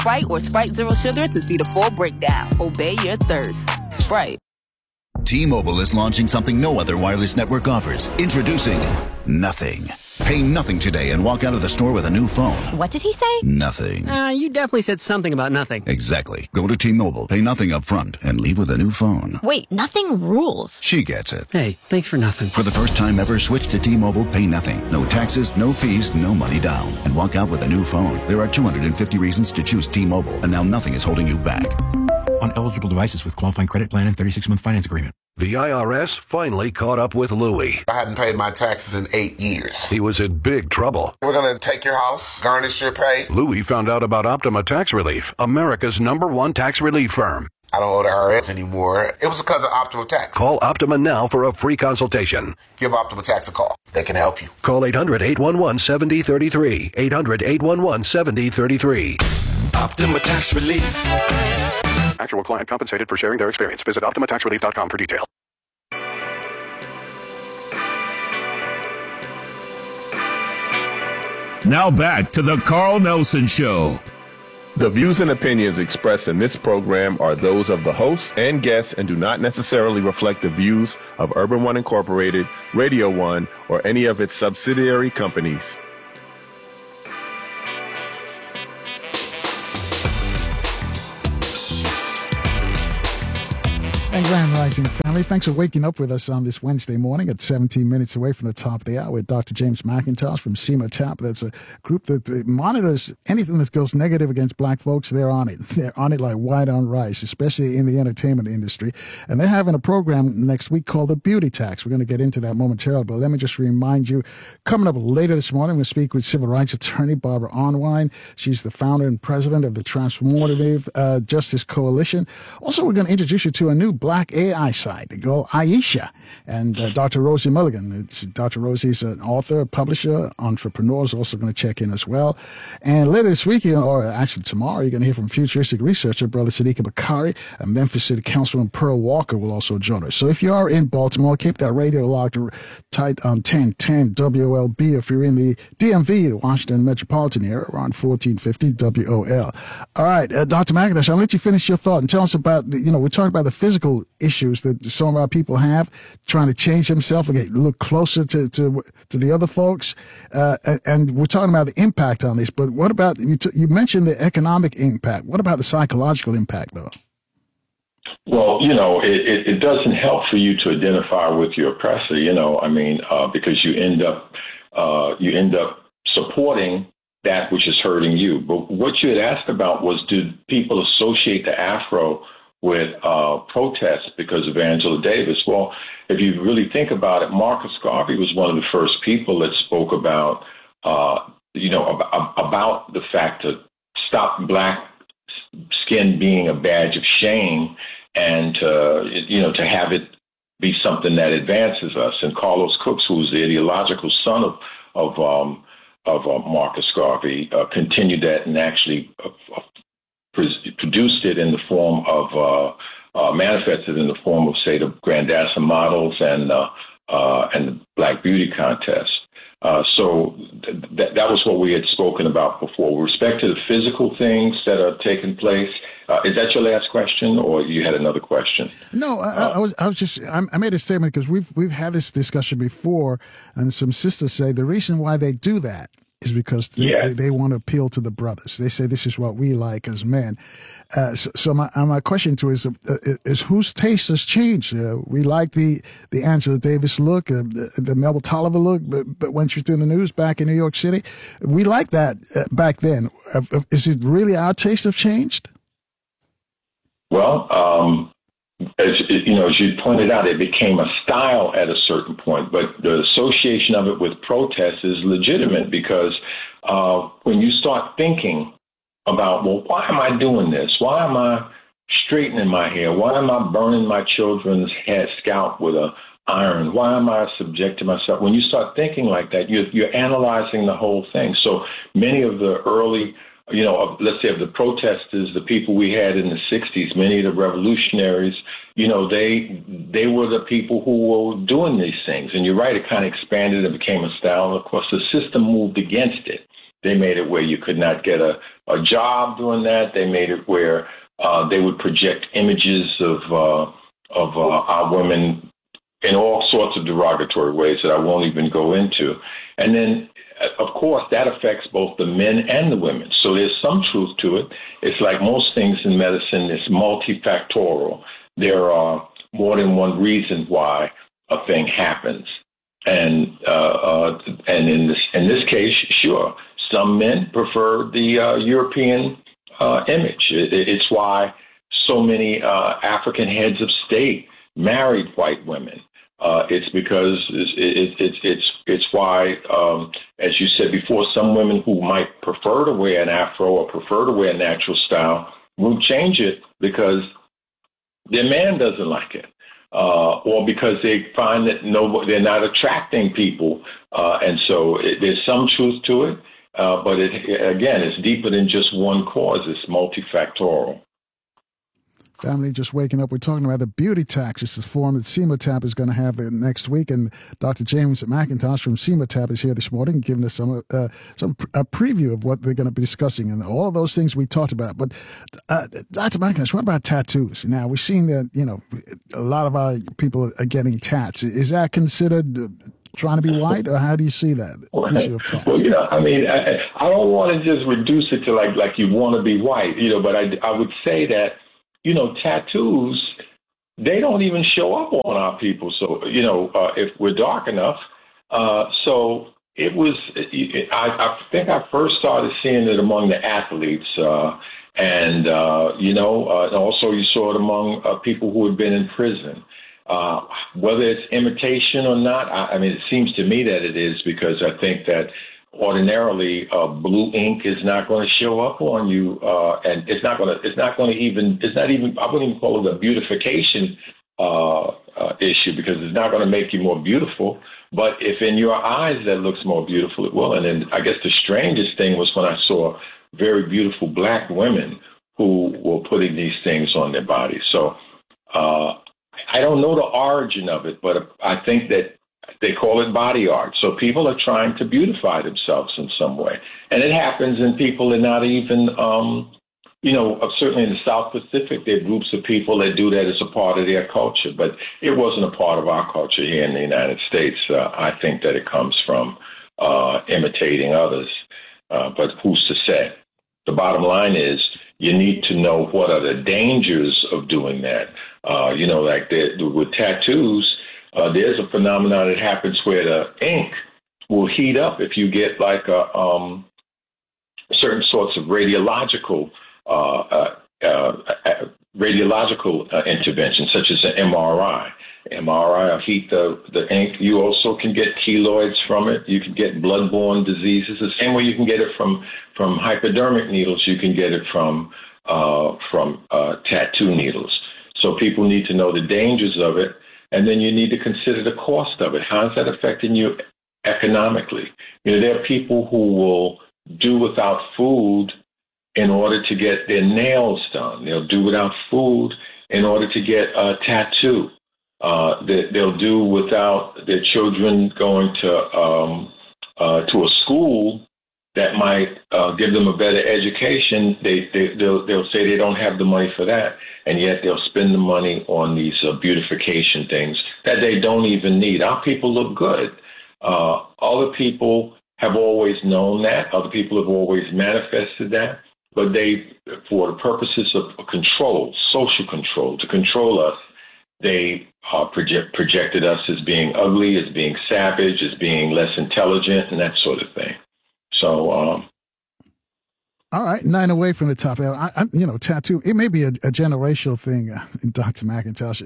Sprite or Sprite Zero Sugar to see the full breakdown. Obey your thirst. Sprite. T-Mobile is launching something no other wireless network offers. Introducing Nothing. Pay nothing today and walk out of the store with a new phone. What did he say? Nothing. You definitely said something about nothing. Exactly. Go to T-Mobile, pay nothing up front, and leave with a new phone. Wait, nothing rules. She gets it. Hey, thanks for nothing. For the first time ever, switch to T-Mobile, pay nothing. No taxes, no fees, no money down. And walk out with a new phone. There are 250 reasons to choose T-Mobile, and now nothing is holding you back. On eligible devices with qualifying credit plan and 36-month finance agreement. The IRS finally caught up with Louie. I hadn't paid my taxes in 8 years. He was in big trouble. We're going to take your house, garnish your pay. Louie found out about Optima Tax Relief, America's #1 tax relief firm. I don't owe the IRS anymore. It was because of Optima Tax. Call Optima now for a free consultation. Give Optima Tax a call. They can help you. Call 800-811-7033. 800-811-7033. Optima Tax Relief. Actual client compensated for sharing their experience. Visit OptimaTaxRelief.com for detail. Now back to the Carl Nelson Show. The views and opinions expressed in this program are those of the host and guests and do not necessarily reflect the views of Urban One Incorporated, Radio One, or any of its subsidiary companies. And Grand Rising family, thanks for waking up with us on this Wednesday morning at 17 minutes away from the top of the hour with Dr. James McIntosh from SEMA TAP. That's a group that monitors anything that goes negative against black folks. They're on it. They're on it like white on rice, especially in the entertainment industry. And they're having a program next week called the Beauty Tax. We're going to get into that momentarily, but let me just remind you, coming up later this morning, we'll speak with civil rights attorney Barbara Onwine. She's the founder and president of the Transformative Justice Coalition. Also, we're going to introduce you to a new Black AI site, the girl Aisha, and Dr. Rosie Mulligan. Dr. Rosie's an author, publisher, entrepreneur, is also going to check in as well. And later this week, or actually tomorrow, you're going to hear from futuristic researcher Brother Sadiq Bakari, and Memphis City Councilman Pearl Walker will also join us. So if you are in Baltimore, keep that radio locked tight on 1010 WLB. If you're in the DMV, the Washington metropolitan area, around 1450 WOL. All right, Dr. McIntosh, I'll let you finish your thought and tell us about, we're talking about the physical issues that some of our people have, trying to change themselves and look closer to the other folks. And we're talking about the impact on this, but what about, you mentioned the economic impact. What about the psychological impact, though? Well, it doesn't help for you to identify with your oppressor, because you end up supporting that which is hurting you. But what you had asked about was, do people associate the Afro with protests because of Angela Davis? Well, if you really think about it, Marcus Garvey was one of the first people that spoke about, about the fact to stop black skin being a badge of shame and to have it be something that advances us. And Carlos Cooks, who was the ideological son of Marcus Garvey, continued that and actually produced it in the form of, manifested in the form of, say, the Grandassa models and the Black Beauty Contest. So that was what we had spoken about before. With respect to the physical things that are taking place, is that your last question, or you had another question? No, I made a statement because we've had this discussion before, and some sisters say the reason why they do that is because they want to appeal to the brothers. They say this is what we like as men. So my question to you is whose taste has changed? We like the Angela Davis look, the Mel Tolliver look, but when she was doing the news back in New York City, we liked that back then. Is it really our taste have changed? Well, as you pointed out, it became a style at a certain point, but the association of it with protests is legitimate because when you start thinking about, well, why am I doing this? Why am I straightening my hair? Why am I burning my children's scalp with a iron? Why am I subjecting myself? When you start thinking like that, you're analyzing the whole thing. So many of the early let's say of the protesters, the people we had in the 60s, many of the revolutionaries, they were the people who were doing these things. And you're right, it kind of expanded and became a style. Of course, the system moved against it. They made it where you could not get a job doing that. They made it where they would project images of our women in all sorts of derogatory ways that I won't even go into. And then, of course, that affects both the men and the women. So there's some truth to it. It's like most things in medicine, it's multifactorial. There are more than one reason why a thing happens. And in this case, sure, some men prefer the European image. It's why so many African heads of state married white women. It's because it's why, as you said before, some women who might prefer to wear an afro or prefer to wear a natural style will change it because their man doesn't like it, or because they find that they're not attracting people, and so there's some truth to it. But again, it's deeper than just one cause. It's multifactorial. Family just waking up. We're talking about the beauty tax. It's a forum that CIMATAP is going to have next week. And Dr. James McIntosh from CIMATAP is here this morning giving us a preview of what they're going to be discussing and all of those things we talked about. But Dr. McIntosh, what about tattoos? Now, we're seeing that, a lot of our people are getting tats. Is that considered trying to be white, or how do you see that issue of tats? Well, I don't want to just reduce it to like you want to be white, but I would say that, tattoos, they don't even show up on our people. So, if we're dark enough. So it was, I think I first started seeing it among the athletes. And also you saw it among people who had been in prison. Whether it's imitation or not, it seems to me that it is, because I think that ordinarily blue ink is not going to show up on you, and it's not even, I wouldn't even call it a beautification issue, because it's not going to make you more beautiful. But if in your eyes that looks more beautiful, it will. And then I guess the strangest thing was when I saw very beautiful black women who were putting these things on their bodies. So I don't know the origin of it, but I think that they call it body art. So people are trying to beautify themselves in some way. And it happens in people that not even, certainly in the South Pacific, there are groups of people that do that as a part of their culture. But it wasn't a part of our culture here in the United States. I think that it comes from imitating others. But who's to say? The bottom line is you need to know what are the dangers of doing that. With tattoos, there's a phenomenon that happens where the ink will heat up if you get like certain sorts of radiological intervention, such as an MRI. MRI will heat the ink. You also can get keloids from it. You can get bloodborne diseases. The same way you can get it from hypodermic needles, you can get it from tattoo needles. So people need to know the dangers of it, and then you need to consider the cost of it. How is that affecting you economically? There are people who will do without food in order to get their nails done. They'll do without food in order to get a tattoo. They'll do without their children going to a school that might give them a better education. They'll say they don't have the money for that, and yet they'll spend the money on these beautification things that they don't even need. Our people look good. Other people have always known that. Other people have always manifested that. But they, for the purposes of control, social control, to control us, they projected us as being ugly, as being savage, as being less intelligent, and that sort of thing. So, all right, 9 away from the top. Tattoo, it may be a generational thing, Dr. McIntosh.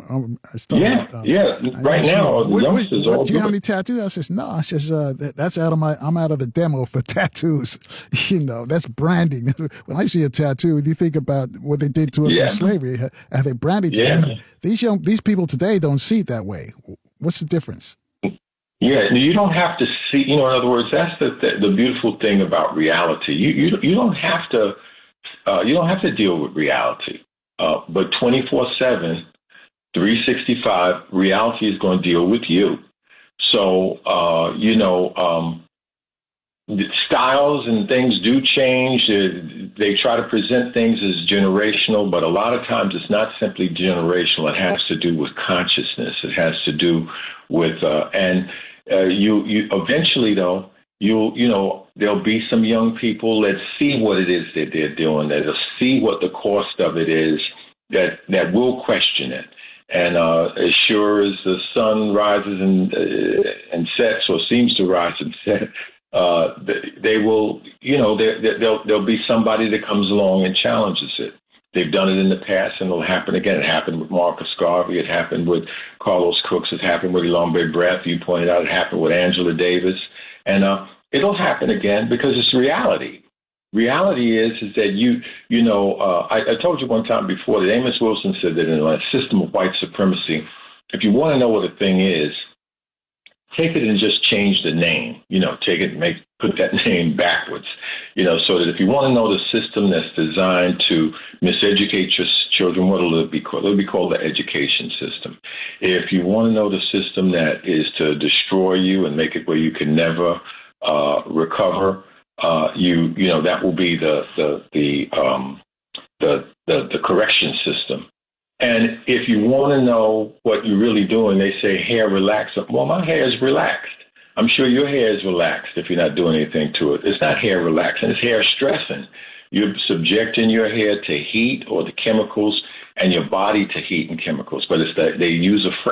Right now, do you have any tattoos? I says, no. I says, that's I'm out of the demo for tattoos. That's branding. When I see a tattoo, do you think about what they did to us in slavery? How they branded you. These people today don't see it that way. What's the difference? Yeah, you don't have to see. In other words, that's the beautiful thing about reality. You don't have to deal with reality. But 24/7, 365, reality is going to deal with you. So styles and things do change. They try to present things as generational, but a lot of times it's not simply generational. It has to do with consciousness. It has to do with, you eventually though, there'll be some young people that see what it is that they're doing, that'll see what the cost of it is, that will question it. And as sure as the sun rises and sets, or seems to rise and set, they will, there'll be somebody that comes along and challenges it. They've done it in the past, and it'll happen again. It happened with Marcus Garvey. It happened with Carlos Crooks. It happened with Ilombe Breath. You pointed out it happened with Angela Davis. And it'll happen again because it's reality. Reality is that I told you one time before that Amos Wilson said that in a system of white supremacy, if you want to know what a thing is, take it and just change the name. Take it and put that name backwards. So that if you want to know the system that's designed to miseducate your children, what will it be called? It'll be called the education system. If you want to know the system that is to destroy you and make it where you can never recover, that will be the correction system. And if you want to know what you're really doing, they say hair relax. Well, my hair is relaxed. I'm sure your hair is relaxed if you're not doing anything to it. It's not hair relaxing, it's hair stressing. You're subjecting your hair to heat or the chemicals and your body to heat and chemicals. But it's that they use a phrase